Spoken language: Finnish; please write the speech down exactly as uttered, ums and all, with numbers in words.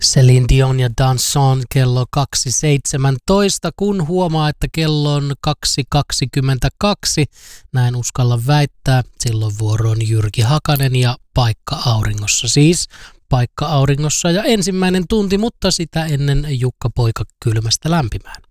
Celine Dion ja Danson kello kaksi seitsemäntoista, kun huomaa, että kello on kaksi kaksikymmentäkaksi. Näin uskalla väittää. Silloin vuoroon Jyrki Hakanen ja Paikka auringossa. Siis Paikka auringossa ja ensimmäinen tunti, mutta sitä ennen Jukka Poika kylmästä lämpimään.